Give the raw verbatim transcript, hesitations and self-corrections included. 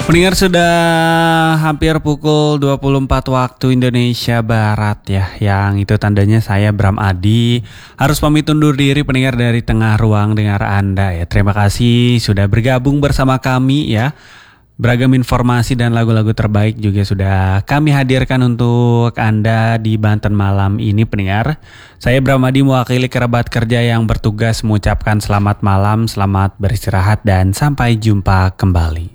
Pendengar, sudah hampir pukul dua puluh empat waktu Indonesia Barat ya. Yang itu tandanya saya Bram Adi harus pamit undur diri pendengar dari tengah ruang dengar Anda ya. Terima kasih sudah bergabung bersama kami ya. Beragam informasi dan lagu-lagu terbaik juga sudah kami hadirkan untuk Anda di Banten malam ini pendengar. Saya Bram Adi mewakili kerabat kerja yang bertugas mengucapkan selamat malam, selamat beristirahat dan sampai jumpa kembali.